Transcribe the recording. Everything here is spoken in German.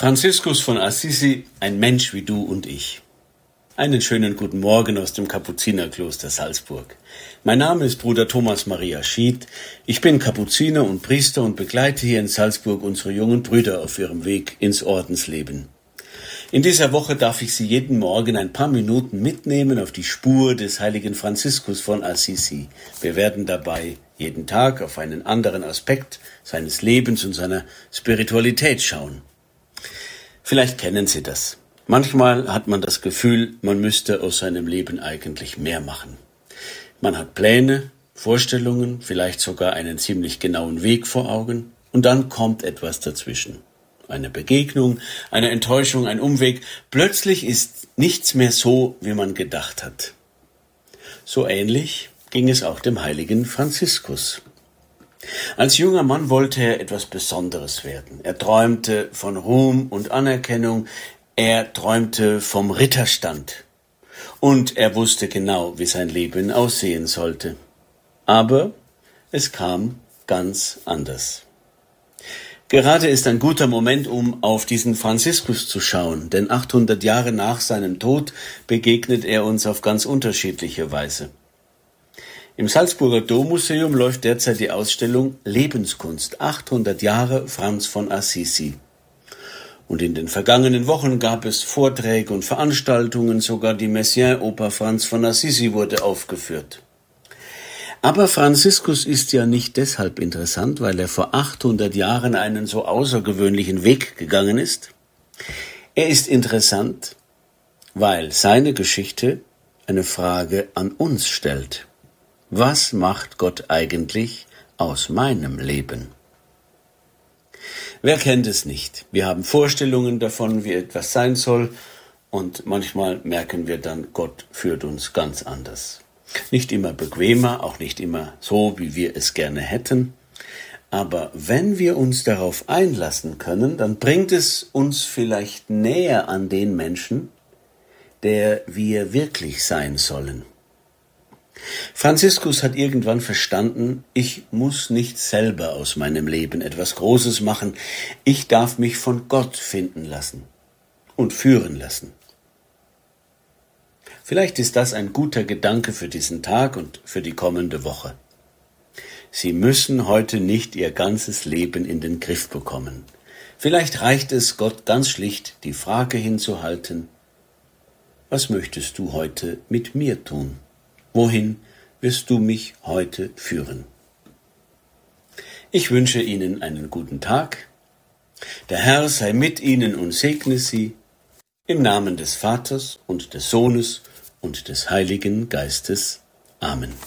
Franziskus von Assisi, ein Mensch wie du und ich. Einen schönen guten Morgen aus dem Kapuzinerkloster Salzburg. Mein Name ist Bruder Thomas Maria Schied. Ich bin Kapuziner und Priester und begleite hier in Salzburg unsere jungen Brüder auf ihrem Weg ins Ordensleben. In dieser Woche darf ich Sie jeden Morgen ein paar Minuten mitnehmen auf die Spur des heiligen Franziskus von Assisi. Wir werden dabei jeden Tag auf einen anderen Aspekt seines Lebens und seiner Spiritualität schauen. Vielleicht kennen Sie das. Manchmal hat man das Gefühl, man müsste aus seinem Leben eigentlich mehr machen. Man hat Pläne, Vorstellungen, vielleicht sogar einen ziemlich genauen Weg vor Augen und dann kommt etwas dazwischen. Eine Begegnung, eine Enttäuschung, ein Umweg. Plötzlich ist nichts mehr so, wie man gedacht hat. So ähnlich ging es auch dem heiligen Franziskus. Als junger Mann wollte er etwas Besonderes werden. Er träumte von Ruhm und Anerkennung. Er träumte vom Ritterstand. Und er wusste genau, wie sein Leben aussehen sollte. Aber es kam ganz anders. Gerade ist ein guter Moment, um auf diesen Franziskus zu schauen, denn 800 Jahre nach seinem Tod begegnet er uns auf ganz unterschiedliche Weise. Im Salzburger Dommuseum läuft derzeit die Ausstellung Lebenskunst, 800 Jahre Franz von Assisi. Und in den vergangenen Wochen gab es Vorträge und Veranstaltungen, sogar die Messiaen-Oper Franz von Assisi wurde aufgeführt. Aber Franziskus ist ja nicht deshalb interessant, weil er vor 800 Jahren einen so außergewöhnlichen Weg gegangen ist. Er ist interessant, weil seine Geschichte eine Frage an uns stellt. Was macht Gott eigentlich aus meinem Leben? Wer kennt es nicht? Wir haben Vorstellungen davon, wie etwas sein soll, und manchmal merken wir dann, Gott führt uns ganz anders. Nicht immer bequemer, auch nicht immer so, wie wir es gerne hätten. Aber wenn wir uns darauf einlassen können, dann bringt es uns vielleicht näher an den Menschen, der wir wirklich sein sollen. Franziskus hat irgendwann verstanden, ich muss nicht selber aus meinem Leben etwas Großes machen. Ich darf mich von Gott finden lassen und führen lassen. Vielleicht ist das ein guter Gedanke für diesen Tag und für die kommende Woche. Sie müssen heute nicht Ihr ganzes Leben in den Griff bekommen. Vielleicht reicht es Gott ganz schlicht, die Frage hinzuhalten: Was möchtest du heute mit mir tun? Wohin wirst du mich heute führen? Ich wünsche Ihnen einen guten Tag. Der Herr sei mit Ihnen und segne Sie. Im Namen des Vaters und des Sohnes und des Heiligen Geistes. Amen.